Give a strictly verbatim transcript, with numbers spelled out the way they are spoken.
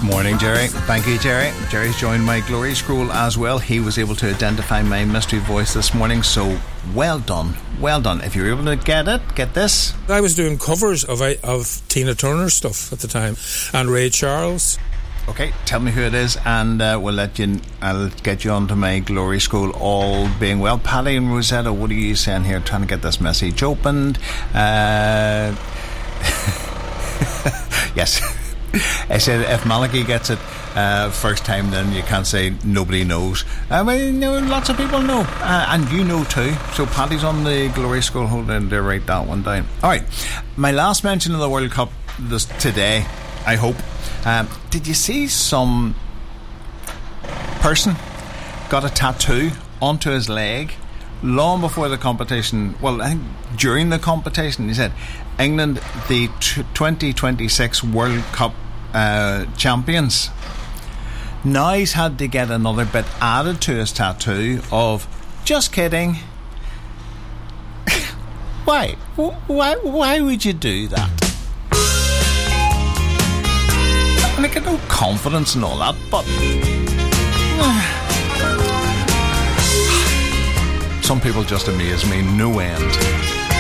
Morning, Jerry. Thank you, Jerry. Jerry's joined my glory scroll as well. He was able to identify my mystery voice this morning, so well done. Well done. If you're able to get it, get this. I was doing covers of of Tina Turner stuff at the time, and Ray Charles. Okay, tell me who it is, and uh, we'll let you. I'll get you onto my glory scroll. All being well, Paddy and Rosetta. What are you saying here? Trying to get this message opened. Uh, yes. I said if Malachy gets it uh, first time, then you can't say nobody knows. I mean, you know, lots of people know, uh, and you know too. So Paddy's on the glory scroll. Hold on to write that one down. All right, my last mention of the World Cup this today, I hope. Um, did you see some person got a tattoo onto his leg long before the competition? Well, I think during the competition, he said, England, the twenty twenty-six World Cup uh, champions. Now he's had to get another bit added to his tattoo of, just kidding. Why? Why? Why would you do that? I get no confidence and all that, but some people just amaze me, no end.